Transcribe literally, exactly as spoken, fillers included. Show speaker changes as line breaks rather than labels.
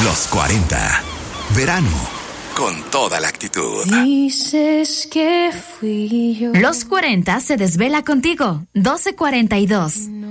Los cuarenta. Verano. Con toda la actitud.
Dices que fui yo.
Los cuarenta se desvela contigo. doce cuarenta y dos.
No